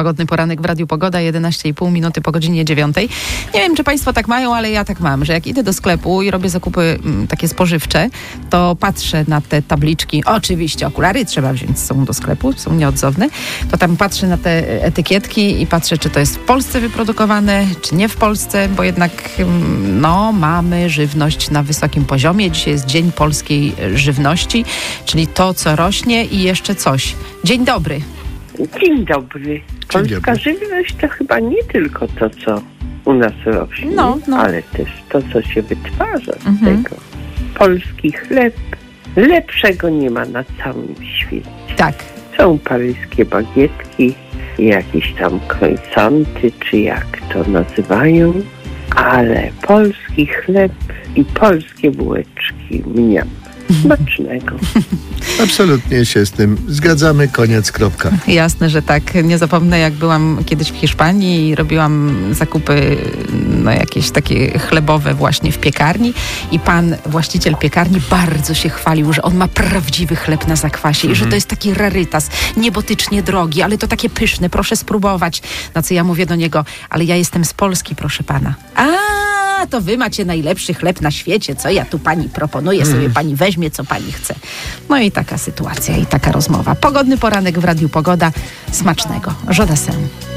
Pogodny poranek w Radiu Pogoda, 11,5 minuty po godzinie 9. Nie wiem, czy państwo tak mają, ale ja tak mam, że jak idę do sklepu i robię zakupy takie spożywcze, to patrzę na te tabliczki. Oczywiście okulary trzeba wziąć z sobą do sklepu, są nieodzowne. To tam patrzę na te etykietki i patrzę, czy to jest w Polsce wyprodukowane, czy nie w Polsce, bo jednak mamy żywność na wysokim poziomie. Dzisiaj jest Dzień Polskiej Żywności, czyli to, co rośnie i jeszcze coś. Dzień dobry. Dzień dobry. Polska żywność to chyba nie tylko to, co u nas rośnie, ale też to, co się wytwarza z tego. Polski chleb, lepszego nie ma na całym świecie. Tak. Są paryskie bagietki, jakieś tam croissanty, czy jak to nazywają, ale polski chleb i polskie bułeczki mniam. Smacznego. Absolutnie się z tym zgadzamy, koniec, kropka. Jasne, że tak. Nie zapomnę, jak byłam kiedyś w Hiszpanii i robiłam zakupy jakieś takie chlebowe właśnie w piekarni i pan właściciel piekarni bardzo się chwalił, że on ma prawdziwy chleb na zakwasie i że to jest taki rarytas, niebotycznie drogi, ale to takie pyszne, proszę spróbować. Na co ja mówię do niego, ale ja jestem z Polski, proszę pana. To wy macie najlepszy chleb na świecie, co ja tu pani proponuję, sobie pani weźmie, co pani chce. No i taka sytuacja i taka rozmowa. Pogodny poranek w Radiu Pogoda. Smacznego. Żoda Sen.